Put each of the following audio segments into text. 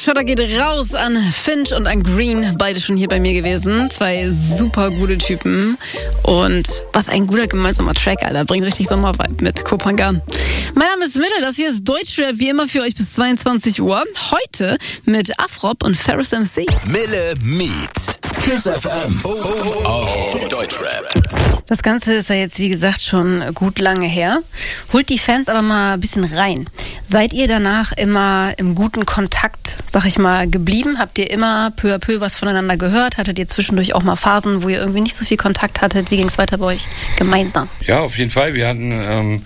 Shoutout geht raus an Finch und an Green, beide schon hier bei mir gewesen. Zwei super gute Typen. Und was ein guter gemeinsamer Track, Alter. Bringt richtig Sommervibe mit Kopangan. Mein Name ist Mille, das hier ist Deutschrap, wie immer für euch bis 22 Uhr. Heute mit Afrop und Ferris MC. Mille Meets KISS FM auf Deutschrap. Das Ganze ist ja jetzt, wie gesagt, schon gut lange her. Holt die Fans aber mal ein bisschen rein. Seid ihr danach immer im guten Kontakt, sag ich mal, geblieben? Habt ihr immer peu à peu was voneinander gehört? Hattet ihr zwischendurch auch mal Phasen, wo ihr irgendwie nicht so viel Kontakt hattet? Wie ging es weiter bei euch gemeinsam? Ja, auf jeden Fall. Wir hatten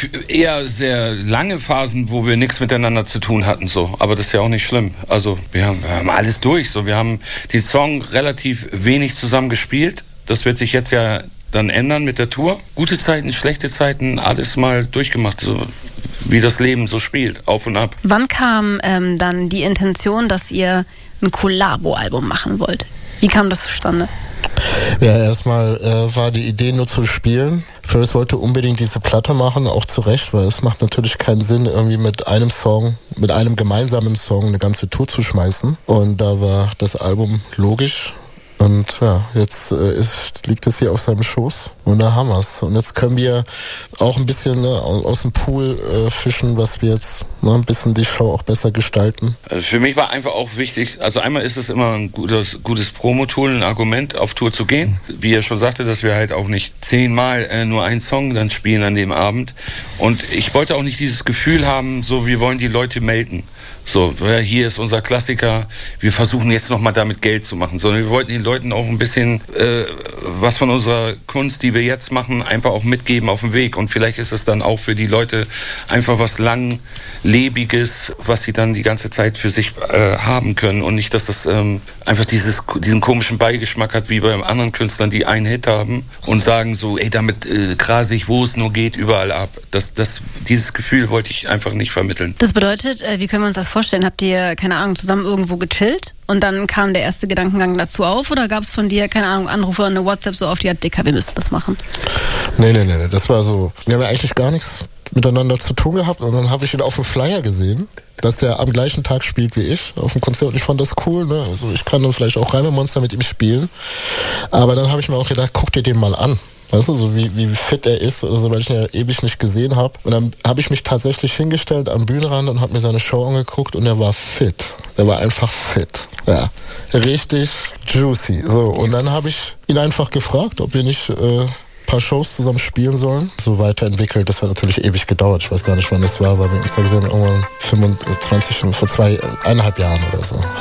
sehr lange Phasen, wo wir nichts miteinander zu tun hatten. So. Aber das ist ja auch nicht schlimm. Also wir haben alles durch. So. Wir haben den Song relativ wenig zusammen gespielt. Das wird sich jetzt ja dann ändern mit der Tour. Gute Zeiten, schlechte Zeiten, alles mal durchgemacht, so wie das Leben so spielt, auf und ab. Wann kam dann die Intention, dass ihr ein Kollabo-Album machen wollt? Wie kam das zustande? Ja, erstmal war die Idee nur zu spielen. Ferris wollte unbedingt diese Platte machen, auch zu Recht, weil es macht natürlich keinen Sinn, irgendwie mit einem gemeinsamen Song eine ganze Tour zu schmeißen. Und da war das Album logisch. Und ja, jetzt liegt es hier auf seinem Schoß und da haben wir es. Und jetzt können wir auch ein bisschen aus dem Pool fischen, was wir jetzt ein bisschen die Show auch besser gestalten. Also für mich war einfach auch wichtig, also einmal ist es immer ein gutes Promo-Tool, ein Argument, auf Tour zu gehen. Wie er schon sagte, dass wir halt auch nicht 10-mal nur einen Song dann spielen an dem Abend. Und ich wollte auch nicht dieses Gefühl haben, so wir wollen die Leute melden. So, hier ist unser Klassiker, wir versuchen jetzt nochmal damit Geld zu machen, sondern wir wollten den Leuten auch ein bisschen was von unserer Kunst, die wir jetzt machen, einfach auch mitgeben auf dem Weg. Und vielleicht ist es dann auch für die Leute einfach was Langlebiges, was sie dann die ganze Zeit für sich haben können und nicht, dass das einfach diesen komischen Beigeschmack hat, wie bei anderen Künstlern, die einen Hit haben und sagen so, ey, damit grase ich, wo es nur geht, überall ab. Dieses Gefühl wollte ich einfach nicht vermitteln. Das bedeutet, wie können wir uns das vorstellen? Habt ihr, keine Ahnung, zusammen irgendwo gechillt und dann kam der erste Gedankengang dazu auf oder gab es von dir, keine Ahnung, Anrufe, eine WhatsApp so auf die Art, Dicker, wir müssen das machen? Nee, das war so, wir haben ja eigentlich gar nichts miteinander zu tun gehabt und dann habe ich ihn auf dem Flyer gesehen, dass der am gleichen Tag spielt wie ich auf dem Konzert und ich fand das cool, ne? Also ich kann dann vielleicht auch Reimemonster mit ihm spielen, aber dann habe ich mir auch gedacht, guck dir den mal an. Weißt du, so wie fit er ist oder so, weil ich ihn ja ewig nicht gesehen habe. Und dann habe ich mich tatsächlich hingestellt am Bühnenrand und habe mir seine Show angeguckt und er war fit. Er war einfach fit. Ja, richtig juicy. So, und dann habe ich ihn einfach gefragt, ob wir nicht paar Shows zusammen spielen sollen. So weiterentwickelt, das hat natürlich ewig gedauert. Ich weiß gar nicht, wann das war, weil wir uns da gesehen haben, irgendwann vor 1,5 Jahren oder so.